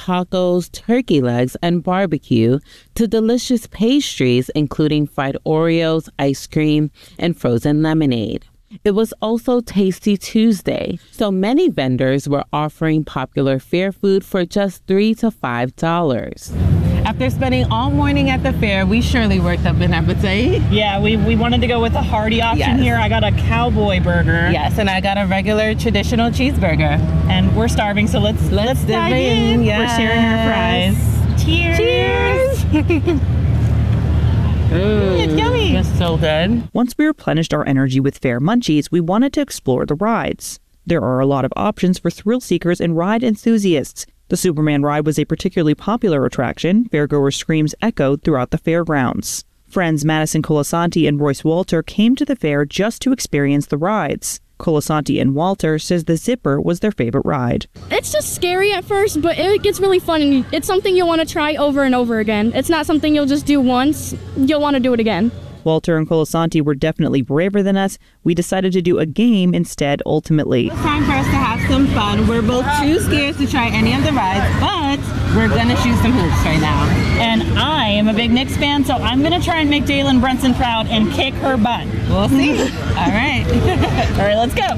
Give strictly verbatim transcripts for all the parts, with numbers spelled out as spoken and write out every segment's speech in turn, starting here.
tacos, turkey legs, and barbecue, to delicious pastries including fried Oreos, ice cream, and frozen lemonade. It was also Tasty Tuesday, so many vendors were offering popular fair food for just three to five dollars. After spending all morning at the fair, we surely worked up an appetite. Yeah, we, we wanted to go with a hearty option Yes. here. I got a cowboy burger. Yes, and I got a regular traditional cheeseburger. And we're starving, so let's let's, Let's dive dive in. in, We're sharing our fries. Cheers! Cheers! Ooh, it's yummy. That's so good. Once we replenished our energy with fair munchies, we wanted to explore the rides. There are a lot of options for thrill seekers and ride enthusiasts. The Superman ride was a particularly popular attraction. Fairgoers' screams echoed throughout the fairgrounds. Friends Madison Colasanti and Royce Walter came to the fair just to experience the rides. Colasanti and Walter says the Zipper was their favorite ride. It's just scary at first, but it gets really fun, and it's something you'll want to try over and over again. It's not something you'll just do once. You'll want to do it again. Walter and Colasanti were definitely braver than us. We decided to do a game instead ultimately. It's time for us to have some fun. We're both too scared to try any of the rides, but we're going to shoot some hoops right now. And I am a big Knicks fan, so I'm going to try and make Jalen Brunson proud and kick her butt. We'll see. All right. All right, let's go.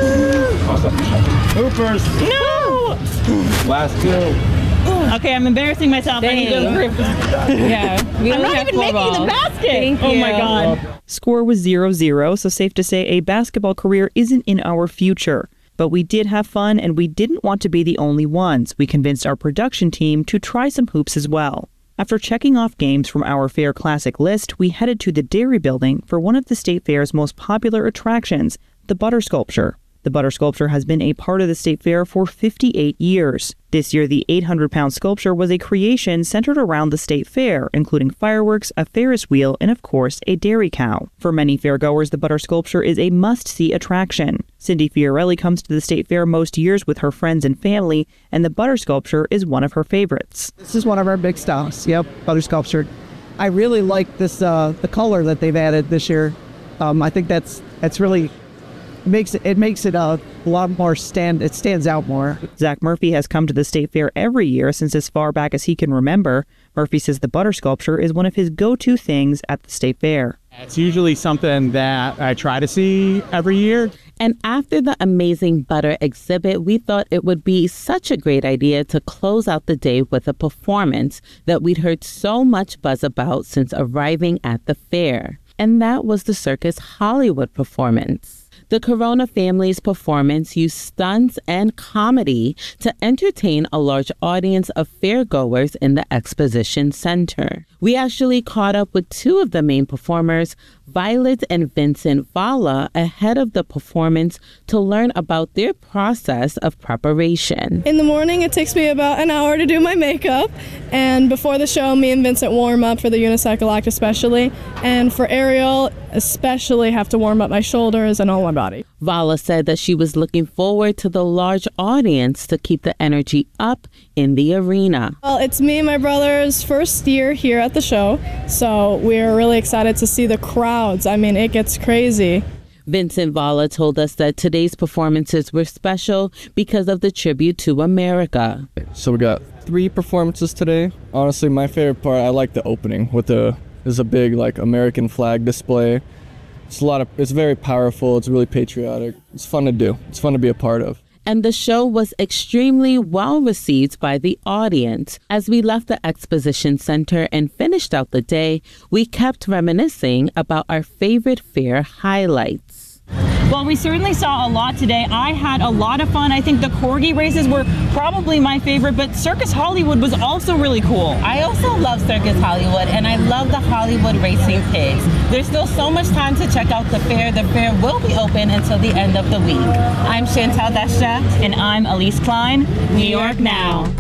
Hoopers. No! Last two. Okay, I'm embarrassing myself. I need to go grip. Yeah. We I'm only not have even four making balls. the basket. Thank Oh my you. God. Score was zero zero, so safe to say a basketball career isn't in our future. But we did have fun, and we didn't want to be the only ones. We convinced our production team to try some hoops as well. After checking off games from our Fair Classic list, we headed to the Dairy Building for one of the State Fair's most popular attractions, the Butter Sculpture. The Butter Sculpture has been a part of the State Fair for fifty-eight years. This year, the eight hundred pound sculpture was a creation centered around the State Fair, including fireworks, a Ferris wheel, and of course, a dairy cow. For many fairgoers, the Butter Sculpture is a must-see attraction. Cindy Fiorelli comes to the State Fair most years with her friends and family, and the Butter Sculpture is one of her favorites. This is one of our big stops. Yep, Butter Sculpture. I really like this, uh, the color that they've added this year. Um, I think that's that's really makes it it makes it a lot more stand. It stands out more. Zach Murphy has come to the State Fair every year since as far back as he can remember. Murphy says the Butter Sculpture is one of his go-to things at the State Fair. It's usually something that I try to see every year. And after the amazing butter exhibit, we thought it would be such a great idea to close out the day with a performance that we'd heard so much buzz about since arriving at the fair. And that was the Circus Hollywood performance. The Corona family's performance used stunts and comedy to entertain a large audience of fairgoers in the exposition center. We actually caught up with two of the main performers, Violet and Vincent Vala, ahead of the performance to learn about their process of preparation. In the morning, it takes me about an hour to do my makeup. And before the show, me and Vincent warm up for the unicycle act especially. And for Ariel, especially have to warm up my shoulders and all my body. Vala said that she was looking forward to the large audience to keep the energy up in the arena. Well, it's me and my brother's first year here at the show, so we're really excited to see the crowds. I mean, it gets crazy. Vincent Vala told us that today's performances were special because of the tribute to America. So we got three performances today. Honestly, my favorite part, I like the opening with the, there's a big like American flag display. It's a lot of, it's very powerful. It's really patriotic. It's fun to do. It's fun to be a part of. And the show was extremely well received by the audience. As we left the exposition center and finished out the day, we kept reminiscing about our favorite fair highlights. Well, we certainly saw a lot today. I had a lot of fun. I think the corgi races were probably my favorite, but Circus Hollywood was also really cool. I also love Circus Hollywood, and I love the Hollywood racing pigs. There's still so much time to check out the fair. The fair will be open until the end of the week. I'm Chantal Destra. And I'm Elise Klein, New York Now.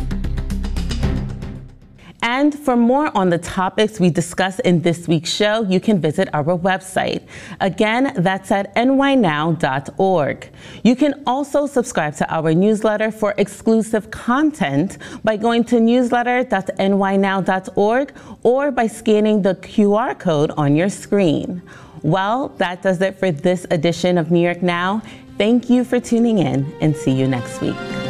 And for more on the topics we discuss in this week's show, you can visit our website. Again, that's at N Y now dot org. You can also subscribe to our newsletter for exclusive content by going to newsletter dot N Y now dot org or by scanning the Q R code on your screen. Well, that does it for this edition of New York Now. Thank you for tuning in, and see you next week.